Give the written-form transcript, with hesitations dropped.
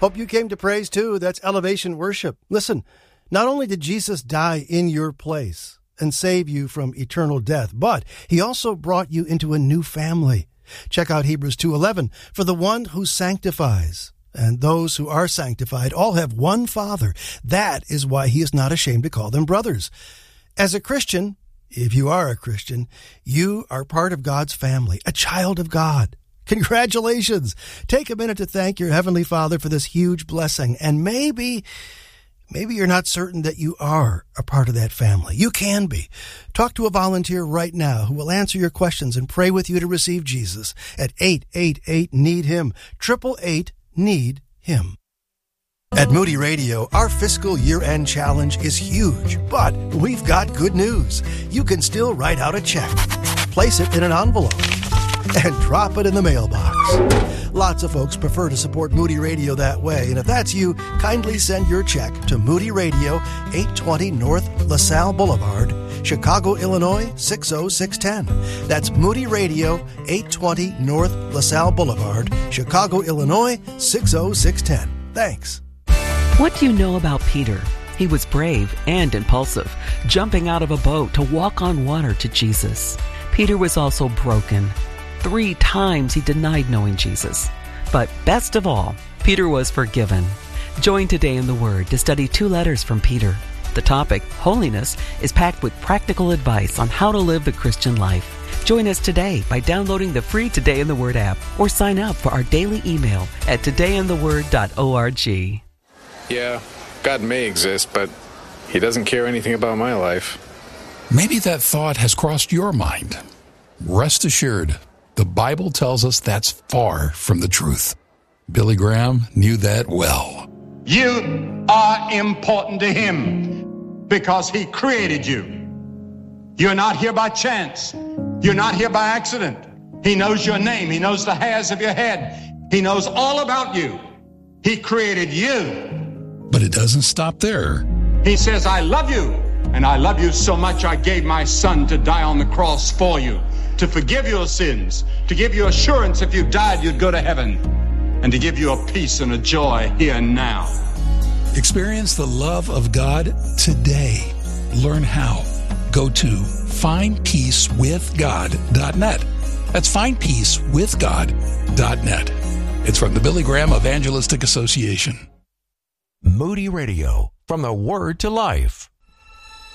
Hope you came to praise too. That's Elevation Worship. Listen, not only did Jesus die in your place and save you from eternal death, but he also brought you into a new family. Check out Hebrews 2:11. For the one who sanctifies and those who are sanctified all have one Father. That is why he is not ashamed to call them brothers. As a Christian, if you are a Christian, you are part of God's family, a child of God. Congratulations. Take a minute to thank your Heavenly Father for this huge blessing. And maybe you're not certain that you are a part of that family. You can be. Talk to a volunteer right now who will answer your questions and pray with you to receive Jesus at 888-NEED-HIM, 888-NEED-HIM. At Moody Radio, our fiscal year-end challenge is huge, but we've got good news. You can still write out a check, place it in an envelope, and drop it in the mailbox. Lots of folks prefer to support Moody Radio that way, and if that's you, kindly send your check to Moody Radio, 820 North LaSalle Boulevard, Chicago, Illinois, 60610. That's Moody Radio, 820 North LaSalle Boulevard, Chicago, Illinois, 60610. Thanks. What do you know about Peter? He was brave and impulsive, jumping out of a boat to walk on water to Jesus. Peter was also broken. 3 times he denied knowing Jesus. But best of all, Peter was forgiven. Join Today in the Word to study 2 letters from Peter. The topic, holiness, is packed with practical advice on how to live the Christian life. Join us today by downloading the free Today in the Word app or sign up for our daily email at todayintheword.org. Yeah, God may exist, but he doesn't care anything about my life. Maybe that thought has crossed your mind. Rest assured, the Bible tells us that's far from the truth. Billy Graham knew that well. You are important to him because he created you. You're not here by chance. You're not here by accident. He knows your name. He knows the hairs of your head. He knows all about you. He created you. But it doesn't stop there. He says, I love you. And I love you so much I gave my son to die on the cross for you, to forgive your sins, to give you assurance if you died you'd go to heaven, and to give you a peace and a joy here and now. Experience the love of God today. Learn how. Go to findpeacewithgod.net. That's findpeacewithgod.net. It's from the Billy Graham Evangelistic Association. Moody Radio, from the Word to Life.